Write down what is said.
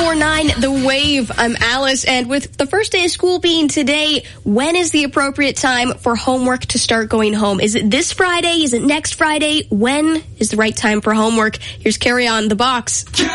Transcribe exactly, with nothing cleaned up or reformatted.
four nine, The Wave. I'm Alice, and with the first day of school being today, when is the appropriate time for homework to start going home? Is it this Friday? Is it next Friday? When is the right time for homework? Here's Carry On The Box.